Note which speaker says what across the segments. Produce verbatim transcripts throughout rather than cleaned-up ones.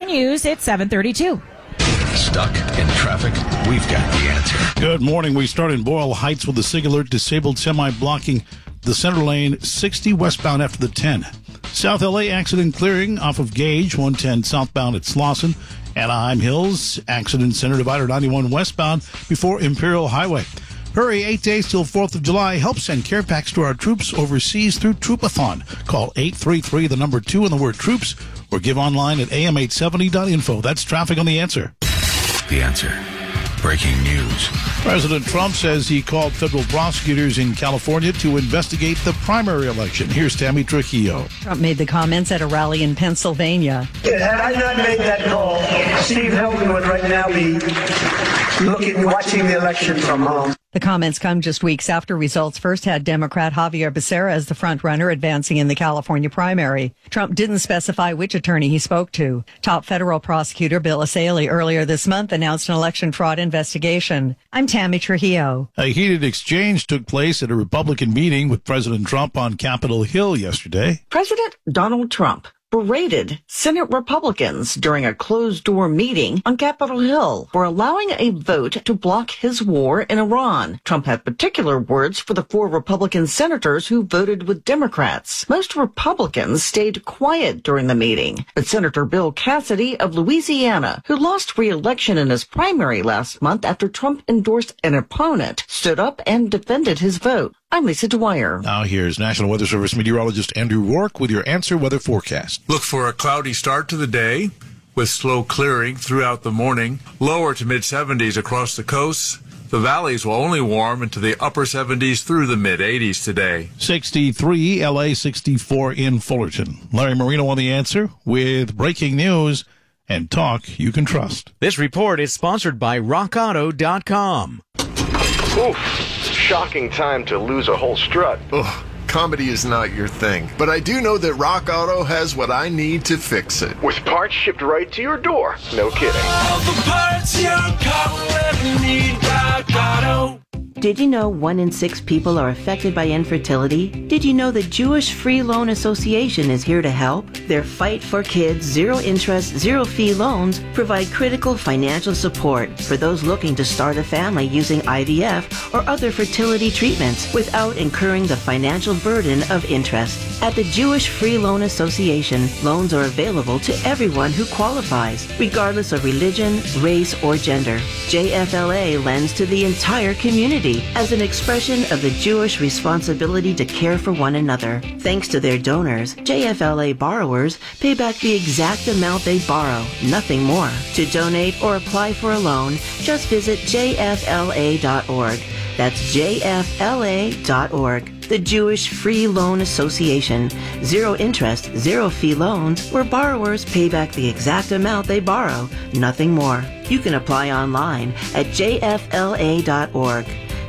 Speaker 1: News, it's seven thirty-two.
Speaker 2: Stuck in traffic? We've got the answer.
Speaker 3: Good morning. We start in Boyle Heights with a SIG alert. Disabled semi blocking the center lane, sixty westbound after the ten. South L A accident clearing off of Gage, one ten southbound at Slauson. Anaheim Hills, accident center divider ninety-one westbound before Imperial Highway. Hurry, eight days till fourth of July. Help send care packs to our troops overseas through Troopathon. Call eight three three, the number two, and the word troops, or give online at A M eight seventy dot info. That's traffic on The Answer.
Speaker 2: The Answer. Breaking news.
Speaker 3: President Trump says he called federal prosecutors in California to investigate the primary election. Here's Tammy Trujillo.
Speaker 4: Trump made the comments at a rally in Pennsylvania.
Speaker 5: Had I not made that call, Steve Helton would right now be looking, watching the election from home.
Speaker 4: The comments come just weeks after results first had Democrat Javier Becerra as the front runner advancing in the California primary. Trump didn't specify which attorney he spoke to. Top federal prosecutor Bill Asaley earlier this month announced an election fraud investigation. I'm Tammy Trujillo.
Speaker 3: A heated exchange took place at a Republican meeting with President Trump on Capitol Hill yesterday.
Speaker 6: President Donald Trump berated Senate Republicans during a closed-door meeting on Capitol Hill for allowing a vote to block his war in Iran. Trump had particular words for the four Republican senators who voted with Democrats. Most Republicans stayed quiet during the meeting, but Senator Bill Cassidy of Louisiana, who lost re-election in his primary last month after Trump endorsed an opponent, stood up and defended his vote. I'm Lisa Dwyer.
Speaker 3: Now here's National Weather Service meteorologist Andrew Rourke with your Answer Weather forecast.
Speaker 7: Look for a cloudy start to the day with slow clearing throughout the morning. Lower to mid seventies across the coast. The valleys will only warm into the upper seventies through the mid eighties today.
Speaker 3: sixty-three, L A sixty-four in Fullerton. Larry Marino on The Answer with breaking news and talk you can trust.
Speaker 8: This report is sponsored by rock auto dot com.
Speaker 9: Oof, shocking time to lose a whole strut.
Speaker 10: Ugh, comedy is not your thing, but I do know that Rock Auto has what I need to fix it.
Speaker 9: With parts shipped right to your door. No kidding.
Speaker 11: All the parts your car will ever need, Rock Auto.
Speaker 12: Did you know one in six people are affected by infertility? Did you know the Jewish Free Loan Association is here to help? Their Fight for Kids zero interest, zero fee loans provide critical financial support for those looking to start a family using I V F or other fertility treatments without incurring the financial burden of interest. At the Jewish Free Loan Association, loans are available to everyone who qualifies, regardless of religion, race, or gender. J F L A lends to the entire community as an expression of the Jewish responsibility to care for one another. Thanks to their donors, J F L A borrowers pay back the exact amount they borrow, nothing more. To donate or apply for a loan, just visit J F L A dot org. That's J F L A dot org. The Jewish Free Loan Association. Zero interest, zero fee loans where borrowers pay back the exact amount they borrow, nothing more. You can apply online at J F L A dot org.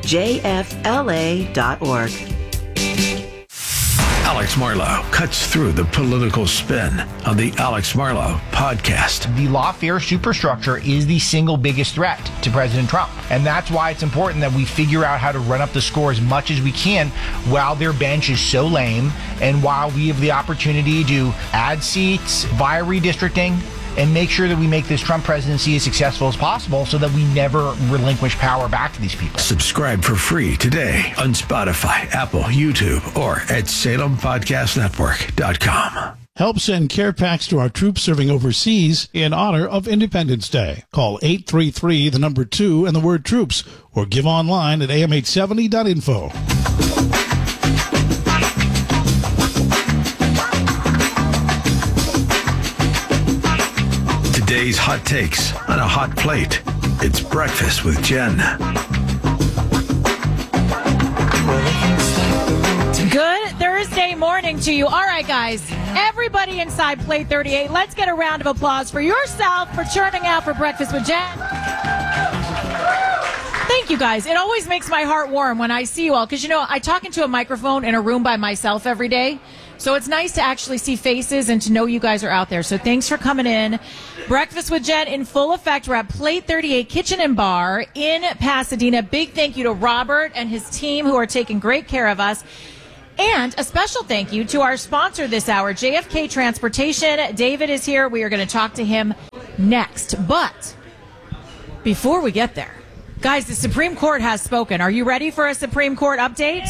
Speaker 12: J F L A dot org.
Speaker 2: Alex Marlow cuts through the political spin on the Alex Marlow podcast.
Speaker 13: The lawfare superstructure is the single biggest threat to President Trump. And that's why it's important that we figure out how to run up the score as much as we can while their bench is so lame and while we have the opportunity to add seats via redistricting and make sure that we make this Trump presidency as successful as possible so that we never relinquish power back to these people.
Speaker 2: Subscribe for free today on Spotify, Apple, YouTube, or at Salem Podcast Network dot com.
Speaker 3: Help send care packs to our troops serving overseas in honor of Independence Day. Call eight three three, the number two, and the word troops, or give online at A M eight seventy dot info.
Speaker 2: Today's hot takes on a hot plate. It's Breakfast with Jen.
Speaker 1: Good Thursday morning to you. All right, guys. Everybody inside Plate thirty-eight, let's get a round of applause for yourself for churning out for Breakfast with Jen. Thank you, guys. It always makes my heart warm when I see you all, because, you know, I talk into a microphone in a room by myself every day. So it's nice to actually see faces and to know you guys are out there. So thanks for coming in. Breakfast with Jen in full effect. We're at Plate thirty-eight Kitchen and Bar in Pasadena. Big thank you to Robert and his team who are taking great care of us. And a special thank you to our sponsor this hour, J F K Transportation. David is here. We are going to talk to him next. But before we get there, guys, the Supreme Court has spoken. Are you ready for a Supreme Court update?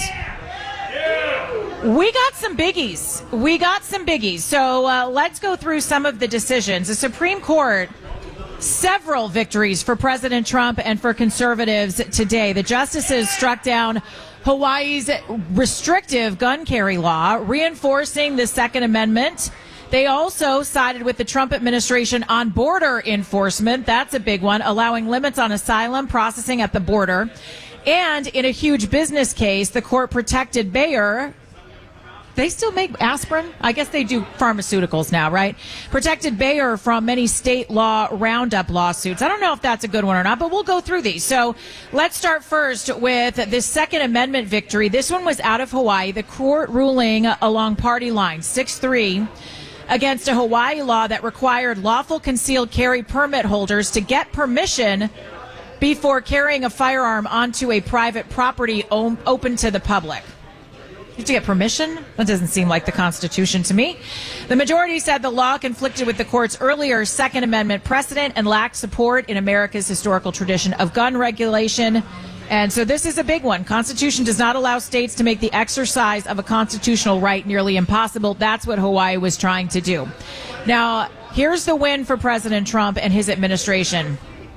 Speaker 1: We got some biggies. We got some biggies. So uh, let's go through some of the decisions. The Supreme Court, several victories for President Trump and for conservatives today. The justices struck down Hawaii's restrictive gun carry law, reinforcing the Second Amendment. They also sided with the Trump administration on border enforcement. That's a big one, allowing limits on asylum processing at the border. And in a huge business case, the court protected Bayer. They still make aspirin? I guess they do pharmaceuticals now, right? Protected Bayer from many state law Roundup lawsuits. I don't know if that's a good one or not, but we'll go through these. So let's start first with this Second Amendment victory. This one was out of Hawaii. The court ruling along party lines, six three, against a Hawaii law that required lawful concealed carry permit holders to get permission before carrying a firearm onto a private property open to the public. You have to get permission? That doesn't seem like the Constitution to me. The majority said the law conflicted with the court's earlier Second Amendment precedent and lacked support in America's historical tradition of gun regulation. And so this is a big one. Constitution does not allow states to make the exercise of a constitutional right nearly impossible. That's what Hawaii was trying to do. Now, here's the win for President Trump and his administration.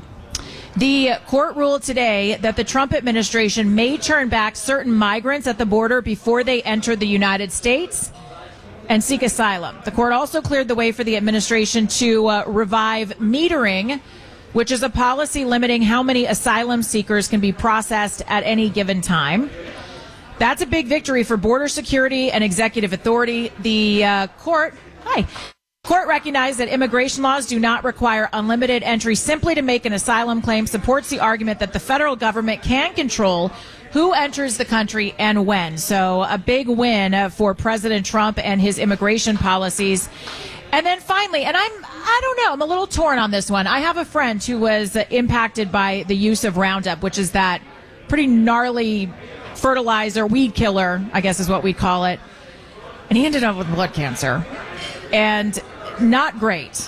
Speaker 1: The court ruled today that the Trump administration may turn back certain migrants at the border before they enter the United States and seek asylum. The court also cleared the way for the administration to uh, revive metering, which is a policy limiting how many asylum seekers can be processed at any given time. That's a big victory for border security and executive authority. The uh, court, hi. Court recognized that immigration laws do not require unlimited entry simply to make an asylum claim, supports the argument that the federal government can control who enters the country and when. So a big win for President Trump and his immigration policies. And then finally, and I'm, I don't know, I'm a little torn on this one. I have a friend who was impacted by the use of Roundup, which is that pretty gnarly fertilizer, weed killer, I guess is what we call it. And he ended up with blood cancer. And not great.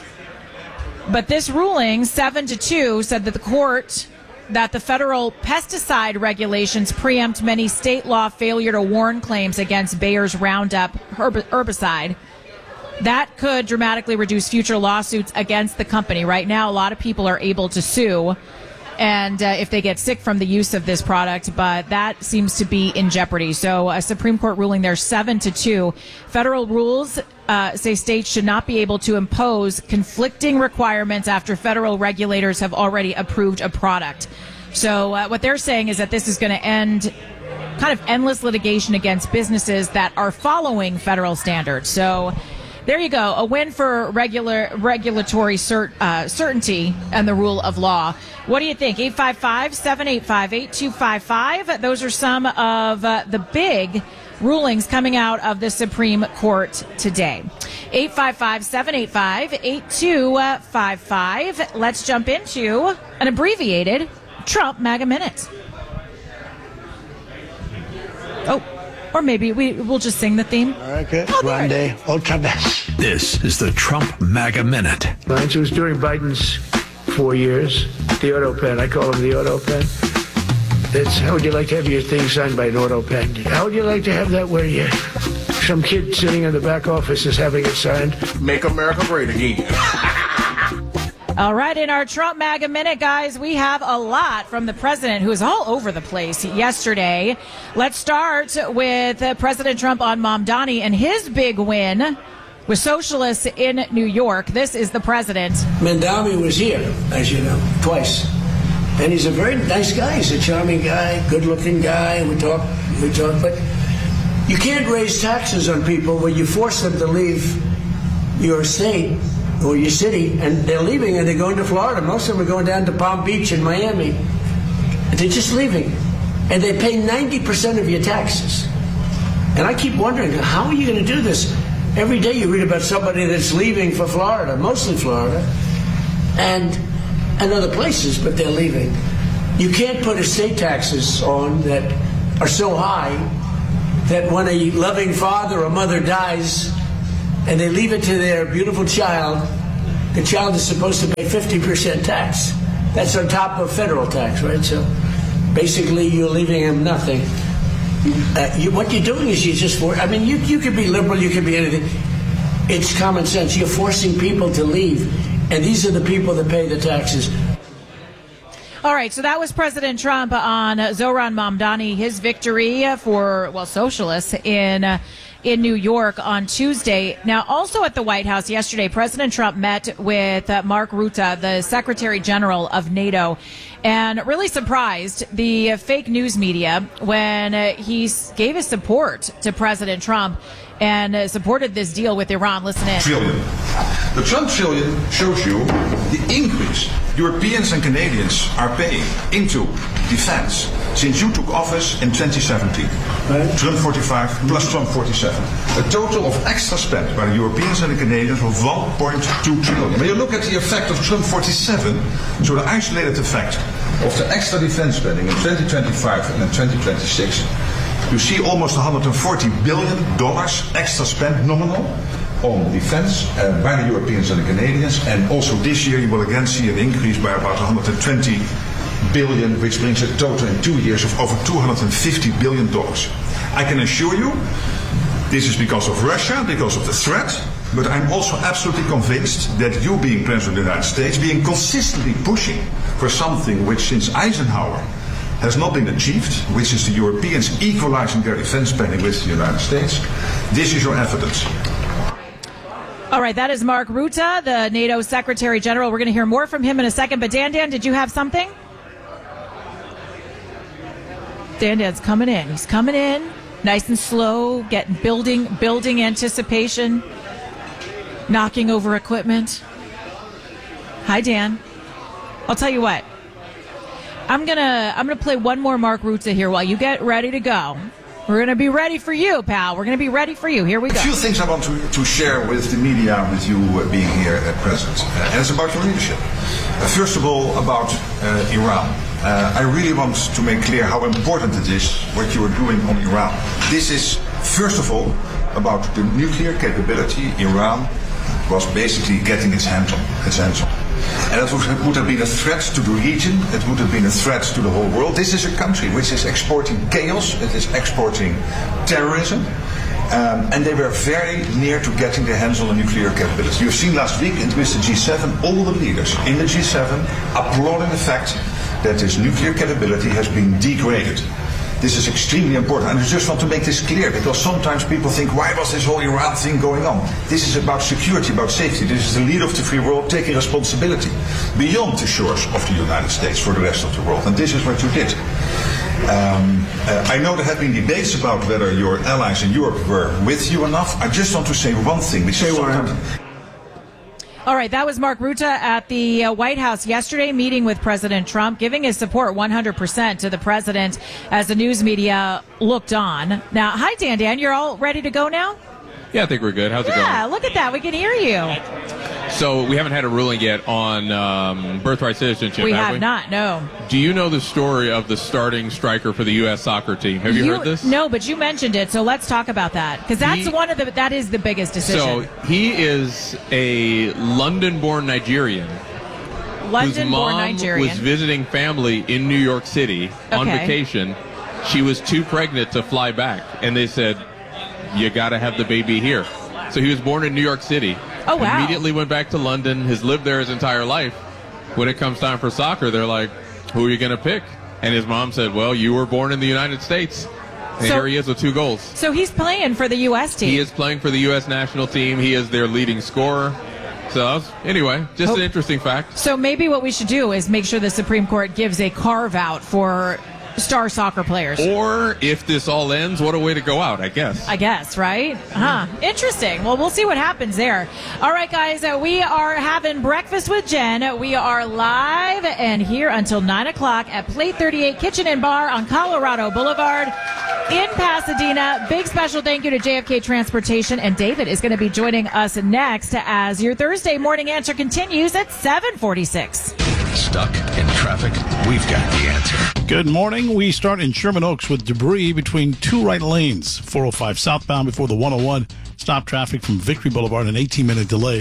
Speaker 1: But this ruling, seven to two, said that the court, that the federal pesticide regulations preempt many state law failure to warn claims against Bayer's Roundup herb- herbicide. That could dramatically reduce future lawsuits against the company. Right now, a lot of people are able to sue and uh, if they get sick from the use of this product, but that seems to be in jeopardy. So a Supreme Court ruling there, seven to two. Federal rules uh, say states should not be able to impose conflicting requirements after federal regulators have already approved a product. So uh, what they're saying is that this is going to end kind of endless litigation against businesses that are following federal standards. So there you go, a win for regular regulatory cert, uh, certainty and the rule of law. What do you think? eight five five, seven eight five, eight two five five. Those are some of uh, the big rulings coming out of the Supreme Court today. eight five five, seven eight five, eight two five five. Let's jump into an abbreviated Trump MAGA Minute. Oh. Or maybe we, we'll just sing the theme.
Speaker 5: All right, good. Grande, ultra best.
Speaker 2: This is the Trump MAGA Minute.
Speaker 5: It was during Biden's four years. The auto pen, I call him the auto pen. It's how would you like to have your thing signed by an auto pen? How would you like to have that where you, some kid sitting in the back office is having it signed?
Speaker 14: Make America great again.
Speaker 1: All right, in our Trump MAGA Minute, guys, we have a lot from the president, who is all over the place yesterday. Let's start with uh, President Trump on Mamdani and his big win with socialists in New York. This is the president.
Speaker 15: Mamdani was here, as you know, twice. And he's a very nice guy. He's a charming guy, good-looking guy. We talk, we talk, but you can't raise taxes on people when you force them to leave your state or your city, and they're leaving and they're going to Florida. Most of them are going down to Palm Beach and Miami. And they're just leaving. And they pay ninety percent of your taxes. And I keep wondering, how are you going to do this? Every day you read about somebody that's leaving for Florida, mostly Florida, and, and other places, but they're leaving. You can't put estate taxes on that are so high that when a loving father or mother dies, and they leave it to their beautiful child, the child is supposed to pay fifty percent tax. That's on top of federal tax, right? So basically, you're leaving him nothing. Uh, you, what you're doing is you just for. I mean, you you could be liberal, you could be anything. It's common sense. You're forcing people to leave, and these are the people that pay the taxes.
Speaker 1: All right, so that was President Trump on Zohran Mamdani, his victory for, well, socialists in uh, in New York on Tuesday. Now, also at the White House yesterday, President Trump met with uh, Mark Rutte, the Secretary General of NATO, and really surprised the uh, fake news media when uh, he gave his support to President Trump and uh, supported this deal with Iran. Listen in.
Speaker 16: Trillion. The Trump trillion shows you the increase Europeans and Canadians are paying into defense since you took office in twenty seventeen. Right. Trump forty-five plus Trump forty-seven. A total of extra spent by the Europeans and the Canadians of one point two trillion. When you look at the effect of Trump forty-seven, so the isolated effect of the extra defense spending in twenty twenty-five and in twenty twenty-six, you see almost one hundred forty billion dollars extra spent nominal on defense uh, by the Europeans and the Canadians, and also this year you will again see an increase by about one hundred twenty billion, which brings a total in two years of over two hundred fifty billion dollars. I can assure you this is because of Russia, because of the threat, but I'm also absolutely convinced that you being President of the United States, being consistently pushing for something which since Eisenhower has not been achieved, which is the Europeans equalizing their defense spending with the United States, this is your evidence.
Speaker 1: All right, that is Mark Rutte, the NATO Secretary General. We're going to hear more from him in a second. But Dan Dan, did you have something? Dan Dan's coming in. He's coming in, nice and slow, getting building, building anticipation, knocking over equipment. Hi, Dan. I'll tell you what. I'm gonna I'm gonna play one more Mark Rutte here while you get ready to go. We're going to be ready for you, pal. We're going to be ready for you. Here we go.
Speaker 16: A few things I want to, to share with the media, with you uh, being here at present. Uh, and it's about your leadership. Uh, first of all, about uh, Iran. Uh, I really want to make clear how important it is what you are doing on Iran. This is, first of all, about the nuclear capability Iran was basically getting its hands on. Its hands on. And it would have been a threat to the region, it would have been a threat to the whole world. This is a country which is exporting chaos, it is exporting terrorism, um, and they were very near to getting their hands on a nuclear capability. You've seen last week with the G seven, all the leaders in the G seven applauding the fact that this nuclear capability has been degraded. This is extremely important, and I just want to make this clear, because sometimes people think, why was this whole Iran thing going on? This is about security, about safety. This is the leader of the free world taking responsibility beyond the shores of the United States for the rest of the world, and this is what you did. Um, uh, I know there have been debates about whether your allies in Europe were with you enough. I just want to say one thing. Which is
Speaker 1: All right, that was Mark Rutte at the uh, White House yesterday, meeting with President Trump, giving his support one hundred percent to the president as the news media looked on. Now, hi, Dan Dan. You're all ready to go now?
Speaker 17: Yeah, I think we're good. How's it going?
Speaker 1: Yeah, look at that. We can hear you.
Speaker 17: So we haven't had a ruling yet on um, birthright citizenship,
Speaker 1: we
Speaker 17: have
Speaker 1: have
Speaker 17: we?
Speaker 1: not, no.
Speaker 17: Do you know the story of the starting striker for the U S soccer team? Have you, you heard this?
Speaker 1: No, but you mentioned it, so let's talk about that. Because that's he, one of the, that is the biggest decision.
Speaker 17: So he is a London-born Nigerian.
Speaker 1: London-born Nigerian.
Speaker 17: Was visiting family in New York City on
Speaker 1: okay.
Speaker 17: vacation. She was too pregnant to fly back, and they said, you got to have the baby here. So he was born in New York City.
Speaker 1: Oh, wow.
Speaker 17: Immediately went back to London, has lived there his entire life. When it comes time for soccer, they're like, who are you going to pick? And his mom said, well, you were born in the United States. And so, here he is with two goals.
Speaker 1: So he's playing for the U S team.
Speaker 17: He is playing for the U S national team. He is their leading scorer. So, anyway, just oh. an interesting fact.
Speaker 1: So maybe what we should do is make sure the Supreme Court gives a carve-out for star soccer players.
Speaker 17: Or if this all ends, what a way to go out, I guess.
Speaker 1: I guess, right? Huh. Interesting. Well, we'll see what happens there. All right, guys, uh, we are having breakfast with Jen. We are live and here until nine o'clock at Plate thirty-eight Kitchen and Bar on Colorado Boulevard in Pasadena. Big special thank you to J F K Transportation, and David is going to be joining us next as your Thursday morning answer continues at seven forty-six.
Speaker 2: Stuck in traffic? We've got the answer.
Speaker 3: Good morning. We start in Sherman Oaks with debris between two right lanes. four oh five southbound before the one oh one. Stop traffic from Victory Boulevard, an eighteen-minute delay.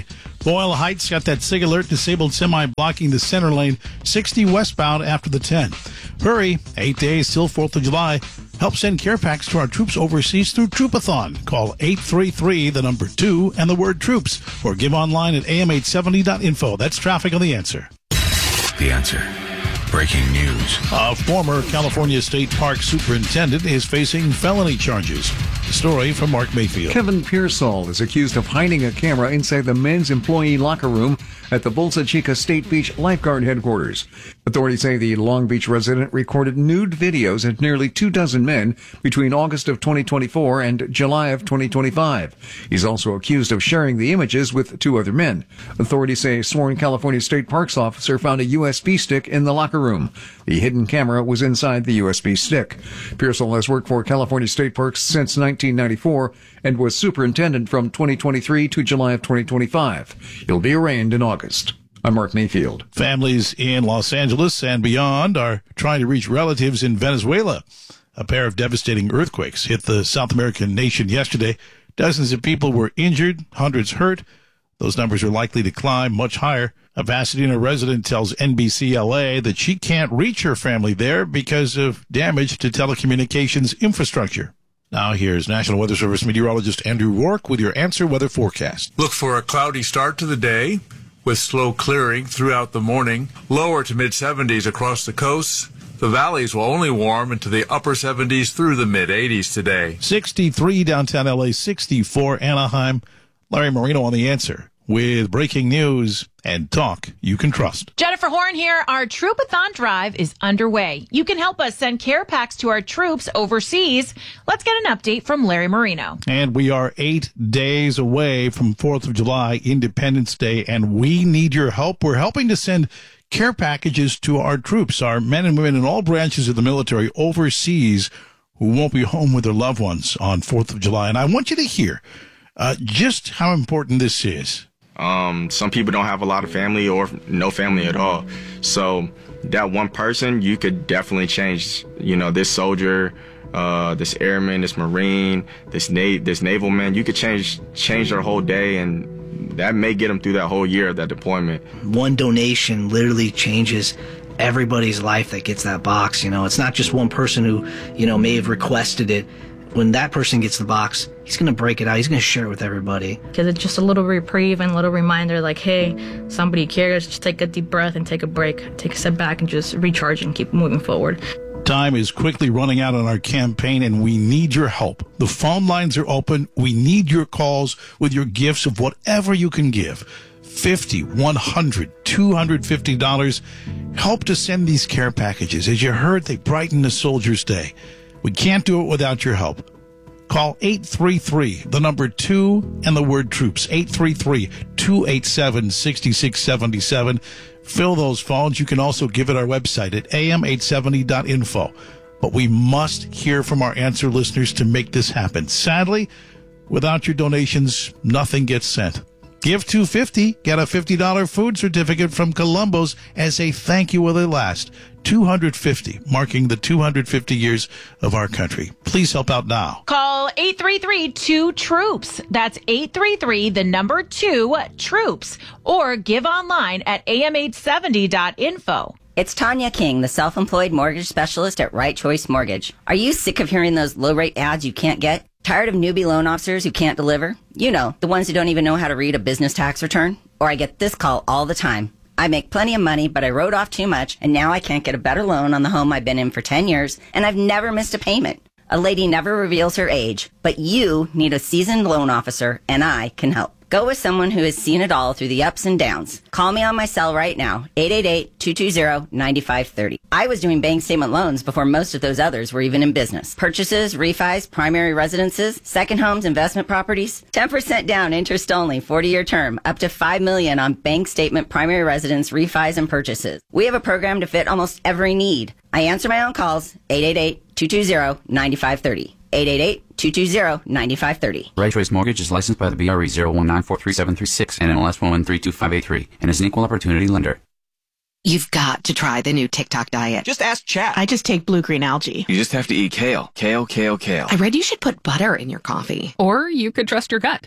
Speaker 3: Boyle Heights got that SIG alert, disabled semi blocking the center lane, sixty westbound after the ten. Hurry, eight days till fourth of July. Help send care packs to our troops overseas through Troopathon. Call eight three three, the number two, and the word troops, or give online at A M eight seventy dot info. That's traffic on The Answer.
Speaker 2: The Answer. Breaking news.
Speaker 3: A former California State Park superintendent is facing felony charges. The story from Mark Mayfield.
Speaker 18: Kevin Pearsall is accused of hiding a camera inside the men's employee locker room at the Bolsa Chica State Beach lifeguard headquarters. Authorities say the Long Beach resident recorded nude videos of nearly two dozen men between August of twenty twenty-four and July of twenty twenty-five. He's also accused of sharing the images with two other men. Authorities say a sworn California State Parks officer found a U S B stick in the locker room. The hidden camera was inside the U S B stick. Pearsall has worked for California State Parks since nineteen ninety-four and was superintendent from twenty twenty-three to July of twenty twenty-five. He'll be arraigned in August. I'm Mark Mayfield.
Speaker 3: Families in Los Angeles and beyond are trying to reach relatives in Venezuela. A pair of devastating earthquakes hit the South American nation yesterday. Dozens of people were injured, hundreds hurt. Those numbers are likely to climb much higher. A Pasadena resident tells N B C L A that she can't reach her family there because of damage to telecommunications infrastructure. Now here's National Weather Service meteorologist Andrew Rourke with your Answer Weather forecast.
Speaker 7: Look for a cloudy start to the day with slow clearing throughout the morning, lower to mid seventies across the coast. The valleys will only warm into the upper seventies through the mid eighties today.
Speaker 3: sixty-three downtown L A, sixty-four Anaheim. Larry Marino on The Answer with breaking news and talk you can trust.
Speaker 1: Jennifer Horn here. Our Troopathon drive is underway. You can help us send care packs to our troops overseas. Let's get an update from Larry Marino.
Speaker 3: And we are eight days away from fourth of July, Independence Day, and we need your help. We're helping to send care packages to our troops, our men and women in all branches of the military overseas who won't be home with their loved ones on fourth of July. And I want you to hear uh, just how important this is.
Speaker 19: Um, some people don't have a lot of family or no family at all. So that one person, you could definitely change, you know, this soldier, uh, this airman, this Marine, this na- this naval man. You could change change their whole day, and that may get them through that whole year of that deployment.
Speaker 20: One donation literally changes everybody's life that gets that box. You know, it's not just one person who, you know, may have requested it. When that person gets the box, he's going to break it out. He's going to share it with everybody.
Speaker 21: Because it's just a little reprieve and a little reminder like, hey, somebody cares. Just take a deep breath and take a break. Take a step back and just recharge and keep moving forward.
Speaker 3: Time is quickly running out on our campaign, and we need your help. The phone lines are open. We need your calls with your gifts of whatever you can give. fifty dollars, one hundred dollars, two hundred fifty dollars. Help to send these care packages. As you heard, they brighten a soldier's day. We can't do it without your help. Call eight three three, the number two, and the word troops. eight three three, two eight seven, six six seven seven. Fill those phones. You can also give it our website at A M eight seventy dot info. But we must hear from our Answer listeners to make this happen. Sadly, without your donations, nothing gets sent. Give two hundred fifty dollars, get a fifty dollars food certificate from Columbo's as a thank you while they last. two hundred fifty, marking the two hundred fifty years of our country. Please help out now.
Speaker 1: Call eight three three, two, troops. That's eight three three, the number two, troops. Or give online at A M eight seventy dot info.
Speaker 22: It's Tanya King, the self-employed mortgage specialist at Right Choice Mortgage. Are you sick of hearing those low-rate ads you can't get? Tired of newbie loan officers who can't deliver? You know, the ones who don't even know how to read a business tax return? Or I get this call all the time. I make plenty of money, but I wrote off too much, and now I can't get a better loan on the home I've been in for ten years, and I've never missed a payment. A lady never reveals her age, but you need a seasoned loan officer, and I can help. Go with someone who has seen it all through the ups and downs. Call me on my cell right now, eight eight eight, two two zero, nine five three zero. I was doing bank statement loans before most of those others were even in business. Purchases, refis, primary residences, second homes, investment properties. ten percent down, interest only, forty-year term, up to five million dollars on bank statement, primary residence, refis, and purchases. We have a program to fit almost every need. I answer my own calls, eight eight eight, two two zero, nine five three zero. eight eight eight, two two zero, nine five three zero.
Speaker 23: Right Choice Mortgage is licensed by the B R E zero one nine four three seven three six and N M L S one one three two five eight three and is an equal opportunity lender.
Speaker 24: You've got to try the new TikTok diet.
Speaker 25: Just ask Chat.
Speaker 24: I just take blue-green algae.
Speaker 25: You just have to eat kale. Kale, kale, kale.
Speaker 24: I read you should put butter in your coffee.
Speaker 26: Or you could trust your gut.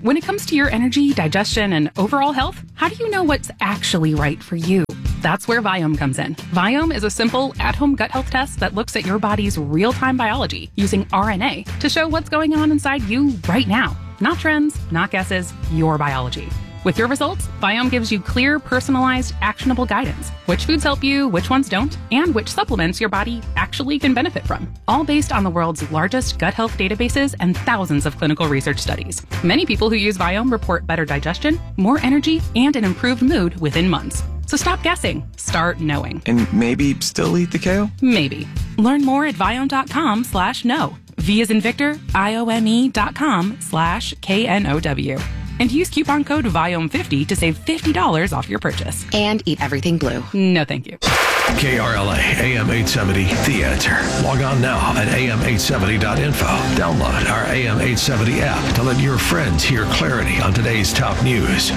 Speaker 4: when it comes to your energy, digestion, and overall health, how do you know what's actually right for you? That's where Viome comes in. Viome is a simple, at-home gut health test that looks at your body's real-time biology using R N A to show what's going on inside you right now. Not trends, not guesses, your biology. With your results, Viome gives you clear, personalized, actionable guidance. Which foods help you, which ones don't, and which supplements your body actually can benefit from. All based on the world's largest gut health databases and thousands of clinical research studies. Many people who use Viome report better digestion, more energy, and an improved mood within months. So stop guessing. Start knowing.
Speaker 6: And maybe still eat the kale?
Speaker 4: Maybe. Learn more at Viome.com slash no. V as in Victor, I-O-M-E dot com slash K N O W. And use coupon code Viome fifty to save fifty dollars off your purchase.
Speaker 24: And eat everything blue.
Speaker 4: No, thank you.
Speaker 2: K R L A, A M eight seventy, The Answer. Log on now at A M eight seventy dot info. Download our A M eight seventy app to let your friends hear clarity on today's top news.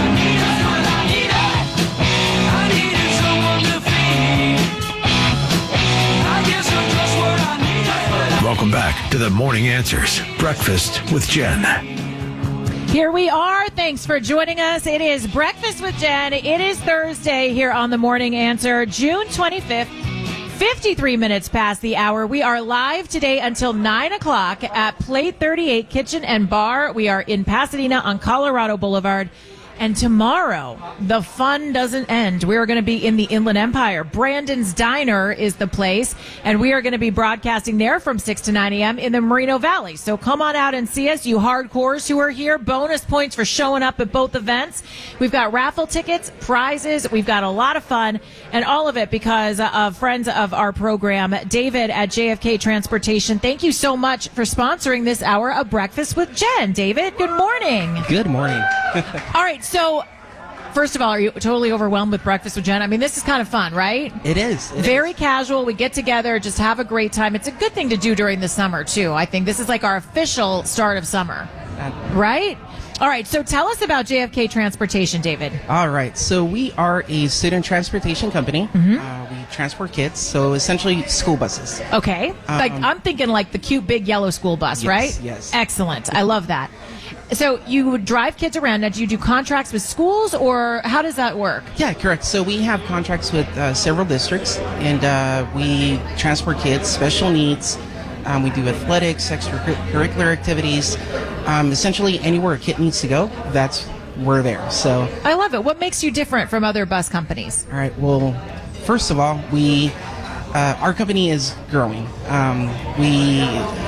Speaker 2: Welcome back to the Morning Answers, Breakfast with Jen.
Speaker 1: Here we are. Thanks for joining us. It is Breakfast with Jen. It is Thursday here on the Morning Answer, June twenty-fifth, fifty-three minutes past the hour. We are live today until nine o'clock at Plate thirty-eight Kitchen and Bar. We are in Pasadena on Colorado Boulevard. And tomorrow, the fun doesn't end. We are going to be in the Inland Empire. Brandon's Diner is the place, and we are going to be broadcasting there from six to nine a.m. in the Moreno Valley. So come on out and see us, you hardcores who are here. Bonus points for showing up at both events. We've got raffle tickets, prizes. We've got a lot of fun, and all of it because of friends of our program, David at J F K Transportation. Thank you so much for sponsoring this hour of Breakfast with Jen. David, good morning.
Speaker 8: Good morning.
Speaker 1: All right. So, first of all, are you totally overwhelmed with Breakfast with Jen? I mean, this is kind of fun, right?
Speaker 8: It is. It
Speaker 1: Very
Speaker 8: is.
Speaker 1: casual. We get together, just have a great time. It's a good thing to do during the summer, too. I think this is like our official start of summer, right? All right. So tell us about J F K Transportation, David.
Speaker 8: All right. So we are a student transportation company.
Speaker 1: Mm-hmm.
Speaker 8: Uh, we transport kids, so essentially school buses.
Speaker 1: Okay.
Speaker 8: Um,
Speaker 1: like I'm thinking like the cute big yellow school bus,
Speaker 8: yes,
Speaker 1: right?
Speaker 8: Yes.
Speaker 1: Excellent. I love that. So you would drive kids around. Now, do you do contracts with schools, or how does that work?
Speaker 8: Yeah, correct. So we have contracts with uh, several districts, and uh, we transport kids, special needs. Um, we do athletics, extracurricular activities. Um, essentially, anywhere a kid needs to go, that's we're there. So
Speaker 1: I love it. What makes you different from other bus companies?
Speaker 8: All right. Well, first of all, we uh, our company is growing. Um, we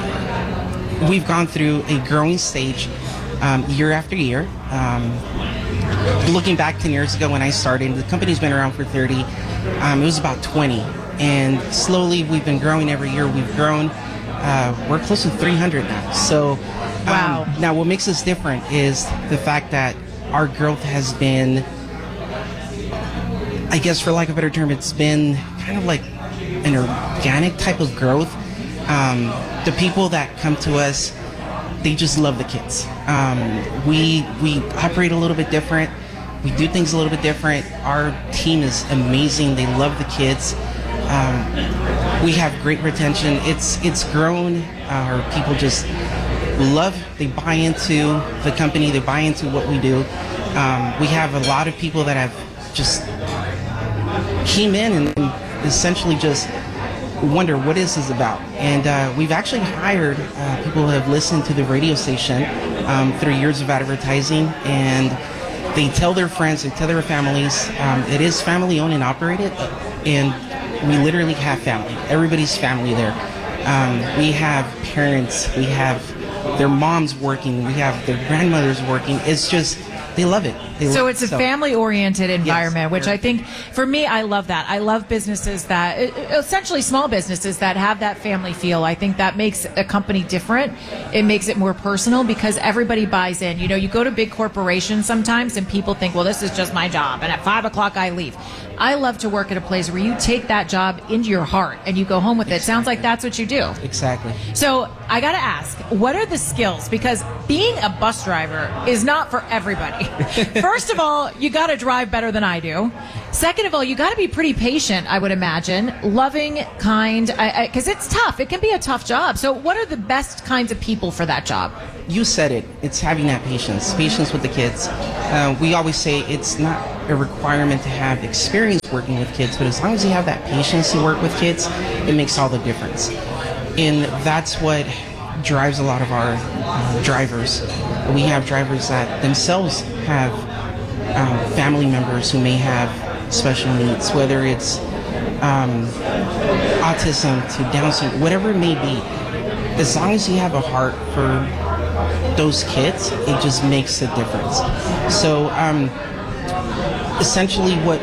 Speaker 8: we've gone through a growing stage. Um, year after year. Um, looking back ten years ago when I started, the company's been around for thirty. Um, it was about twenty. And slowly we've been growing every year. We've grown. Uh, we're close to three hundred now. So, um,
Speaker 1: wow.
Speaker 8: Now what makes us different is the fact that our growth has been, I guess for lack of a better term, it's been kind of like an organic type of growth. Um, the people that come to us, they just love the kids. Um, we we operate a little bit different. We do things a little bit different. Our team is amazing. They love the kids. Um, we have great retention. It's it's grown. Our people just love. They buy into the company. They buy into what we do. Um, we have a lot of people that have just came in and, and essentially just wonder what is this about, and uh, we've actually hired uh, people who have listened to the radio station um, through years of advertising, and they tell their friends, they tell their families. Um, it is family owned and operated, and we literally have family. Everybody's family there. Um, we have parents, we have their moms working, we have their grandmothers working. It's just, they love it. They
Speaker 1: So
Speaker 8: love
Speaker 1: it's a
Speaker 8: so.
Speaker 1: family-oriented environment,
Speaker 8: Yes,
Speaker 1: which I think, for me, I love that. I love businesses that, essentially small businesses that have that family feel. I think that makes a company different. It makes it more personal because everybody buys in. You know, you go to big corporations sometimes and people think, well, this is just my job, and at five o'clock I leave. I love to work at a place where you take that job into your heart and you go home with it. Sounds like that's what you do.
Speaker 8: Exactly.
Speaker 1: So I got to ask, what are the skills? Because being a bus driver is not for everybody. First of all, you got to drive better than I do. Second of all, you got to be pretty patient, I would imagine. Loving, kind, because it's tough. It can be a tough job. So what are the best kinds of people for that job?
Speaker 8: You said it. It's having that patience. Patience with the kids. Uh, we always say it's not a requirement to have experience working with kids, but as long as you have that patience to work with kids, it makes all the difference. And that's what drives a lot of our uh, drivers. We have drivers that themselves have um, family members who may have special needs, whether it's um, autism to Down syndrome, whatever it may be. As long as you have a heart for those kids, it just makes a difference. So um, essentially what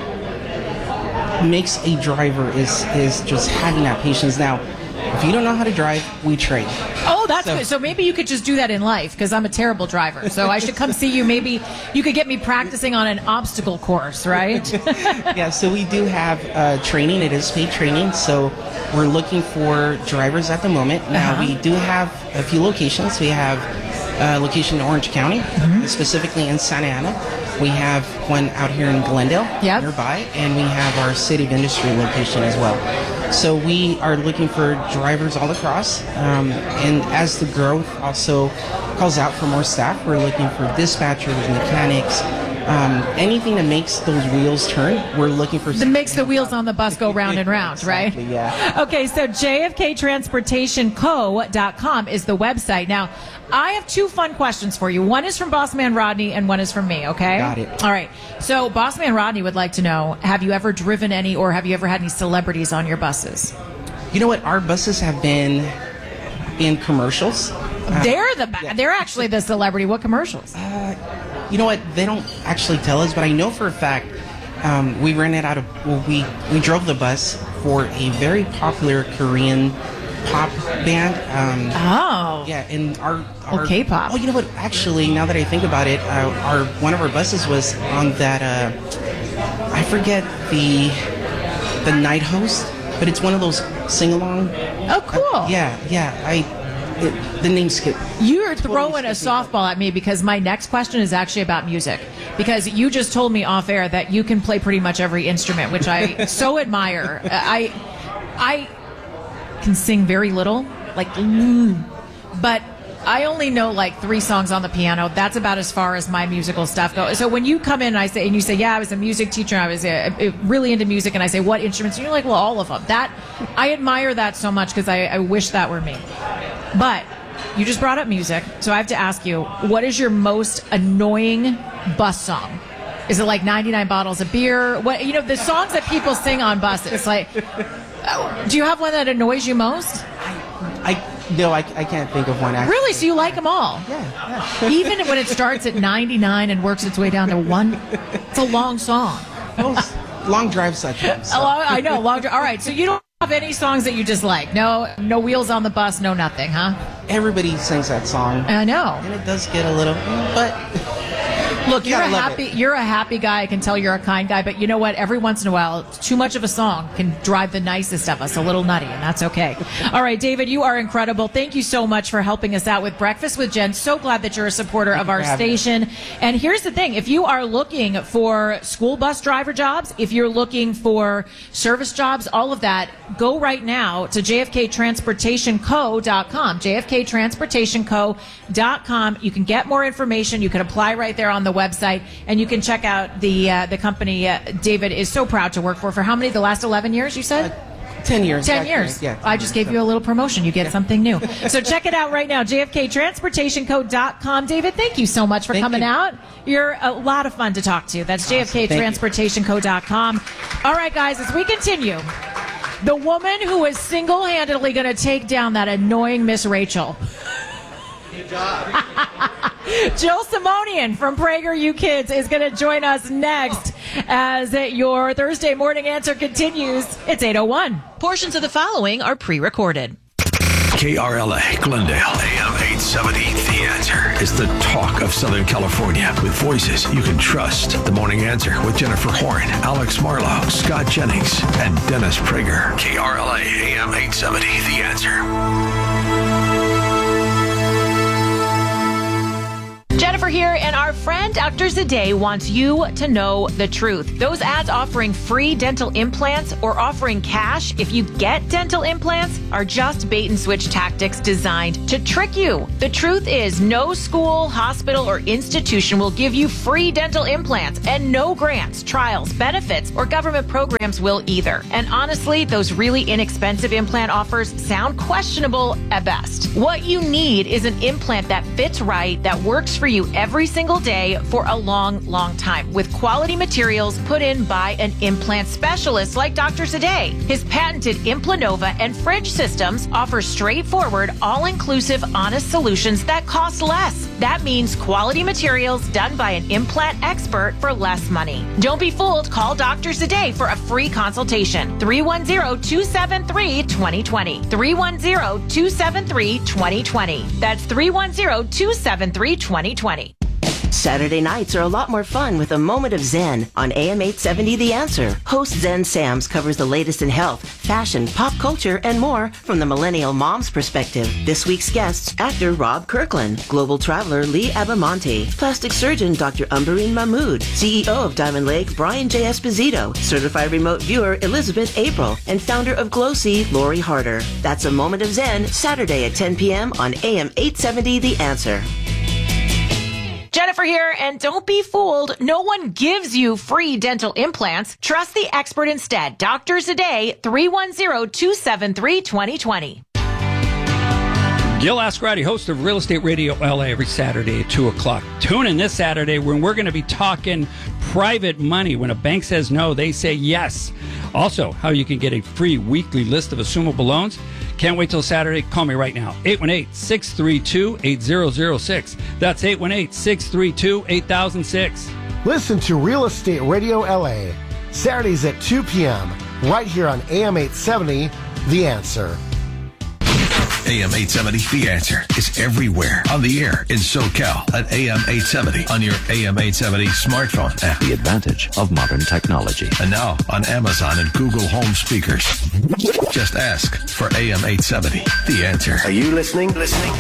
Speaker 8: makes a driver is is just having that patience. Now, if you don't know how to drive, we train.
Speaker 1: Oh, that's so good. So maybe you could just do that in life, because I'm a terrible driver. So I should come see you. Maybe you could get me practicing on an obstacle course, right?
Speaker 8: Yeah, so we do have uh, training. It is paid training. So we're looking for drivers at the moment. Now,
Speaker 1: Uh-huh.
Speaker 8: we do have a few locations. We have a location in Orange County,
Speaker 1: Mm-hmm.
Speaker 8: specifically in Santa Ana. We have one out here in Glendale,
Speaker 1: Yep.
Speaker 8: nearby, and we have our City of Industry location as well. So we are looking for drivers all across, um, and as the growth also calls out for more staff, we're looking for dispatchers, mechanics, um, anything that makes those wheels turn. We're looking for
Speaker 1: That makes the wheels on the bus go round and round, right?
Speaker 8: Exactly, yeah.
Speaker 1: Okay, so J F K Transportation Co dot com is the website. Now, I have two fun questions for you. One is from Bossman Rodney and one is from me, okay?
Speaker 8: Got it.
Speaker 1: All right. So Bossman Rodney would like to know, have you ever driven any or have you ever had any celebrities on your buses?
Speaker 8: You know what? Our buses have been in commercials. Uh,
Speaker 1: They're the they're actually the celebrity. What commercials?
Speaker 8: You know what? They don't actually tell us, but I know for a fact um, we rented out of. Well, we we drove the bus for a very popular Korean pop band. Um,
Speaker 1: oh,
Speaker 8: yeah, and our, our
Speaker 1: Okay, pop.
Speaker 8: Oh, you know what? Actually, now that I think about it, uh, our one of our buses was on that. Uh, I forget the the night host, but it's one of those sing along.
Speaker 1: Oh, cool.
Speaker 8: Uh, yeah, yeah. I it, the name skip.
Speaker 1: You're throwing a softball at me because my next question is actually about music. Because you just told me off air that you can play pretty much every instrument, which I so admire. I I can sing very little, like, mm, but I only know like three songs on the piano. That's about as far as my musical stuff goes. So when you come in and I say, and you say, yeah, I was a music teacher, I was uh, really into music, and I say, what instruments? And you're like, well, all of them. That I admire that so much because I, I wish that were me. But you just brought up music, so I have to ask you, what is your most annoying bus song? Is it like ninety-nine bottles of beer? What, you know, the songs that people sing on buses. Like, do you have one that annoys you most?
Speaker 8: I no, I, I can't think of one. Actually.
Speaker 1: Really? So you like them all?
Speaker 8: Yeah. yeah.
Speaker 1: Even when it starts at ninety-nine and works its way down to one, it's a long song.
Speaker 8: Those long drives sometimes.
Speaker 1: So. I know, long drive. All right, so you don't have any songs that you dislike? No, no wheels on the bus, no nothing, huh?
Speaker 8: Everybody sings that song.
Speaker 1: I know,
Speaker 8: and it does get a little, but.
Speaker 1: Look,
Speaker 8: You
Speaker 1: you're a
Speaker 8: gotta love
Speaker 1: happy
Speaker 8: it.
Speaker 1: you're a happy guy. I can tell you're a kind guy, but you know what? Every once in a while, too much of a song can drive the nicest of us a little nutty, and that's okay. All right, David, you are incredible. Thank you so much for helping us out with Breakfast with Jen. So glad that you're a supporter
Speaker 8: Thank
Speaker 1: of
Speaker 8: you
Speaker 1: our
Speaker 8: for having me.
Speaker 1: station. And here's the thing. If you are looking for school bus driver jobs, if you're looking for service jobs, all of that, go right now to J F K Transportation Co dot com. J F K Transportation Co dot com. You can get more information. You can apply right there on the website. And you can check out the uh, the company uh, David is so proud to work for. For how many? The last eleven years, you said?
Speaker 8: Uh, ten years.
Speaker 1: Ten
Speaker 8: actually.
Speaker 1: years.
Speaker 8: Yeah.
Speaker 1: I just gave you a little promotion. You get something new. So check it out right now. J F K Transportation Co dot com. David, thank you so much for
Speaker 8: Thank
Speaker 1: coming
Speaker 8: you.
Speaker 1: out. You're a lot of fun to talk to. That's J F K
Speaker 8: Thank you.
Speaker 1: Transportation Co dot com. All right, guys, as we continue, the woman who is single-handedly going to take down that annoying Miss Rachel. Jill Simonian from PragerU Kids is going to join us next as your Thursday morning answer continues. It's eight oh one.
Speaker 9: Portions of the following are pre-recorded.
Speaker 2: K R L A, Glendale, A M eight seventy, The Answer. Answer is the talk of Southern California with voices you can trust. The Morning Answer with Jennifer Horn, Alex Marlowe, Scott Jennings, and Dennis Prager. K R L A A M eight seventy, The Answer.
Speaker 1: Jennifer here, and our friend Doctor Zadeh wants you to know the truth. Those ads offering free dental implants or offering cash if you get dental implants are just bait and switch tactics designed to trick you. The truth is, no school, hospital, or institution will give you free dental implants, and no grants, trials, benefits, or government programs will either. And honestly, those really inexpensive implant offers sound questionable at best. What you need is an implant that fits right, that works for you every single day for a long, long time, with quality materials put in by an implant specialist like Doctor Zadeh. His patented Implanova and Fridge systems offer straightforward, all-inclusive, honest solutions that cost less. That means quality materials done by an implant expert for less money. Don't be fooled. Call Doctor Zadeh for a free consultation. three one zero, two seven three, two zero two zero. three one zero, two seven three, two zero two zero. That's three one zero, two seven three, two zero two zero.
Speaker 9: Saturday nights are a lot more fun with a moment of Zen on A M eight seventy The Answer. Host Zen Sams covers the latest in health, fashion, pop culture, and more from the millennial mom's perspective. This week's guests, actor Rob Kirkland, global traveler Lee Abamonte, plastic surgeon Doctor Umbereen Mahmood, C E O of Diamond Lake Brian J. Esposito, certified remote viewer Elizabeth April, and founder of GlowSee Lori Harder. That's a moment of Zen, Saturday at ten p.m. on A M eight seventy The Answer.
Speaker 1: Jennifer here, and don't be fooled. No one gives you free dental implants. Trust the expert instead. Doctor Zadeh, three one zero, two seven three, two zero two zero.
Speaker 10: Gil Ascarati, host of Real Estate Radio L A, every Saturday at two o'clock. Tune in this Saturday when we're going to be talking private money. When a bank says no, they say yes. Also, how you can get a free weekly list of assumable loans. Can't wait till Saturday. Call me right now. eight one eight, six three two, eight zero zero six. That's eight one eight, six three two, eight thousand six.
Speaker 11: Listen to Real Estate Radio L A, Saturdays at two p.m., right here on A M eight seventy, The Answer.
Speaker 2: A M eight seventy, The Answer is everywhere on the air in SoCal at A M eight seventy on your A M eight seventy smartphone app.
Speaker 12: The advantage of modern technology.
Speaker 2: And now on Amazon and Google Home speakers. Just ask for A M eight seventy, The Answer.
Speaker 12: Are you listening? Listening?